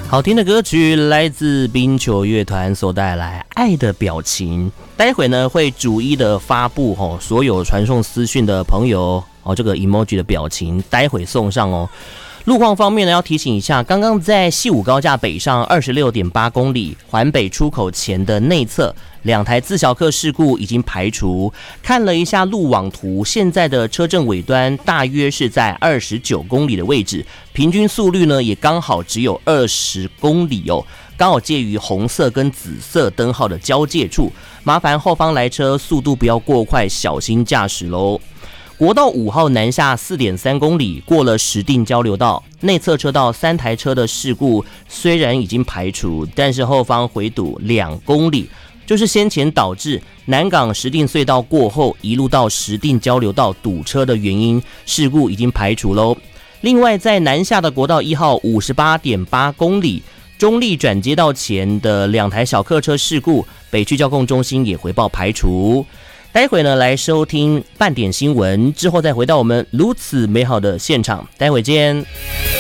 好听的歌曲来自冰球乐团所带来《爱的表情》。待会呢会逐一的发布所有传送私讯的朋友这个 emoji 的表情，待会送上哦。路况方面呢，要提醒一下，刚刚在西武高架北上 26.8 公里环北出口前的内侧，2台自小客事故已经排除。看了一下路网图，现在的车阵尾端大约是在29公里的位置，平均速率呢也刚好只有20公里哦，刚好介于红色跟紫色灯号的交界处，麻烦后方来车速度不要过快，小心驾驶咯。国道5号南下 4.3 公里，过了石碇交流道，内侧车道3台车的事故虽然已经排除，但是后方回堵2公里，就是先前导致南港石碇隧道过后一路到石碇交流道堵车的原因，事故已经排除咯。另外在南下的国道1号 58.8 公里，中立转接道前的2台小客车事故，北区交控中心也回报排除。待会呢来收听半点新闻，之后再回到我们如此美好的现场，待会见。